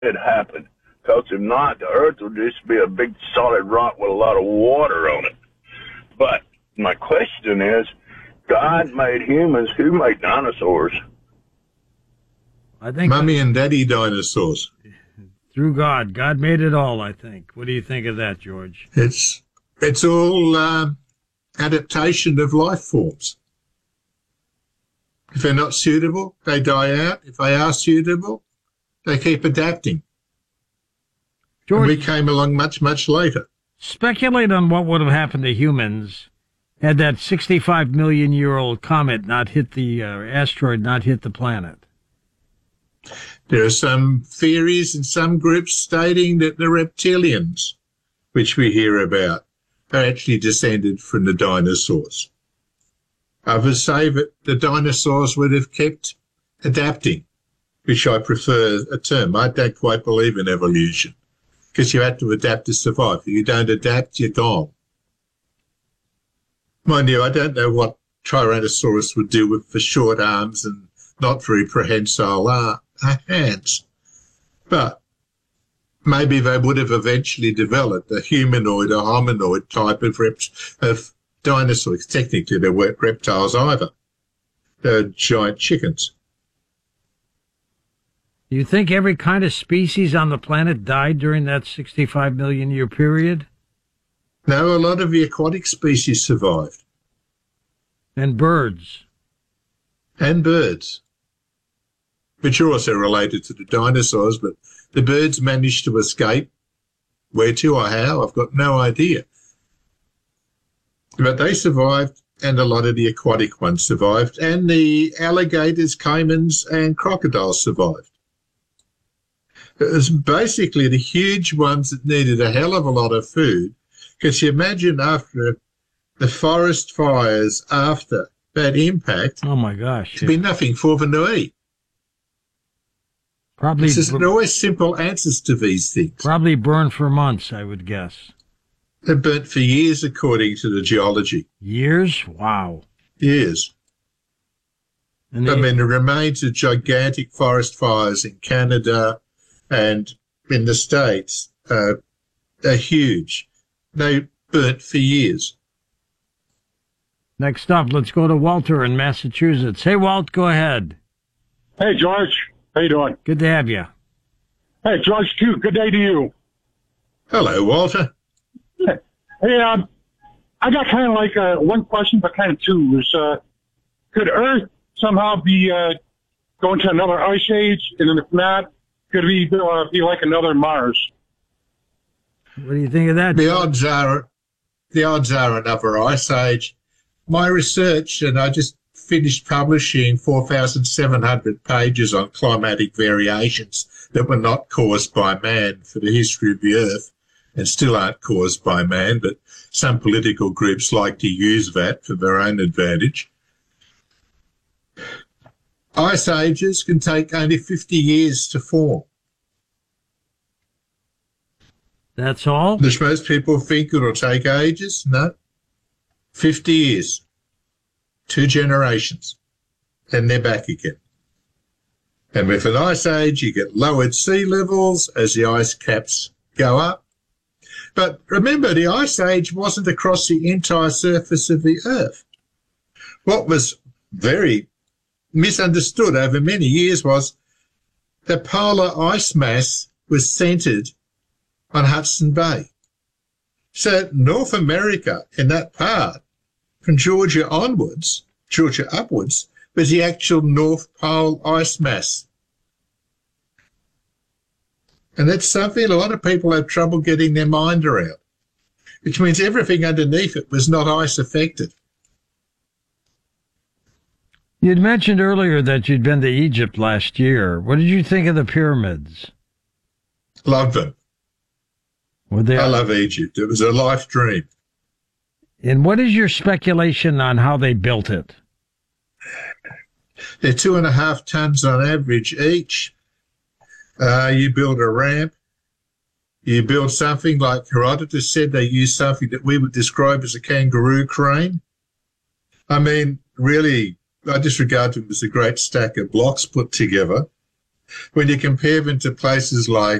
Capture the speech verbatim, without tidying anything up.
it happened. Because if not, the Earth would just be a big solid rock with a lot of water on it. But my question is, God made humans. Who made dinosaurs? I think Mummy and Daddy dinosaurs. Through God. God made it all, I think. What do you think of that, George? It's it's all um, adaptation of life forms. If they're not suitable, they die out. If they are suitable, they keep adapting. George, and we came along much, much later. Speculate on what would have happened to humans had that sixty-five million year old comet not hit the uh, asteroid, not hit the planet. There are some theories in some groups stating that the reptilians, which we hear about, are actually descended from the dinosaurs. Others say that the dinosaurs would have kept adapting, which I prefer a term. I don't quite believe in evolution, because you had to adapt to survive. If you don't adapt, you're gone. Mind you, I don't know what Tyrannosaurus would do with the short arms and not very prehensile uh, hands. But maybe they would have eventually developed a humanoid or hominoid type of, reps, of dinosaurs. Technically, they weren't reptiles either. They're giant chickens. Do you think every kind of species on the planet died during that sixty-five million year period? No, a lot of the aquatic species survived. And birds. And birds, which are also related to the dinosaurs, but the birds managed to escape. Where to or how, I've got no idea. But they survived, and a lot of the aquatic ones survived, and the alligators, caimans, and crocodiles survived. It was basically the huge ones that needed a hell of a lot of food, because you imagine after the forest fires, after that impact, oh my gosh, there'd be nothing for them to eat. Probably, There's always simple answers to these things. Probably burned for months, I would guess. They're burnt for years, according to the geology. Years? Wow. Years. And they, I mean, the remains of gigantic forest fires in Canada and in the States uh, are huge. They burnt for years. Next up, let's go to Walter in Massachusetts. Hey, Walt, go ahead. Hey, George. How you doing? Good to have you. Hey, George, too. Good day to you. Hello, Walter. Hey, um, I got kind of like uh, one question, but kind of two. Is, uh, could Earth somehow be uh, going to another ice age? And then if not, could we uh, be like another Mars? What do you think of that? The odds are, the odds are another ice age. My research, and I just finished publishing four thousand seven hundred pages on climatic variations that were not caused by man for the history of the Earth, and still aren't caused by man, but some political groups like to use that for their own advantage. Ice ages can take only fifty years to form. That's all? Which most people think it'll take ages. No. fifty years. Two generations. And they're back again. And with an ice age, you get lowered sea levels as the ice caps go up. But remember, the ice age wasn't across the entire surface of the Earth. What was very misunderstood over many years was the polar ice mass was centred on Hudson Bay. So North America, in that part, from Georgia onwards, Georgia upwards, was the actual North Pole ice mass. And that's something a lot of people have trouble getting their mind around, which means everything underneath it was not ice affected. You'd mentioned earlier that you'd been to Egypt last year. What did you think of the pyramids? Love them. Were they... I love Egypt. It was a life dream. And what is your speculation on how they built it? They're two and a half tons on average each. Uh, you build a ramp. You build something like Herodotus said they used something that we would describe as a kangaroo crane. I mean, really, I disregard them as a great stack of blocks put together. when you compare them to places like